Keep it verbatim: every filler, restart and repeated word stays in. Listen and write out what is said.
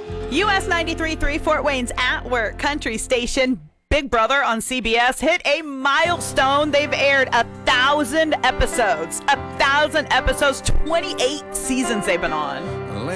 U S ninety-three point three, Fort Wayne's At Work Country Station, Big Brother on C B S, hit a milestone. They've aired a thousand episodes. A thousand episodes, twenty-eight seasons they've been on.